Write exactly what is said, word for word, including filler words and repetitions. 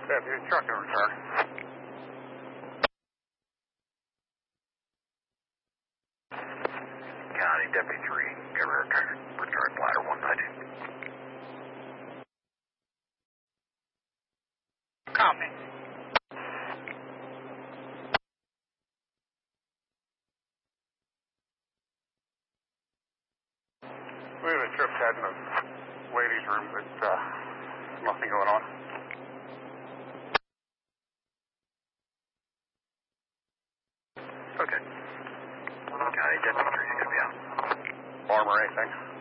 Deputy, truck in return. County Deputy three, give her a return, return ladder one ninety. Copy. We have a trip head in the ladies' room, but uh, nothing going on. Okay. County Deputy three is going to be out. Armor, anything?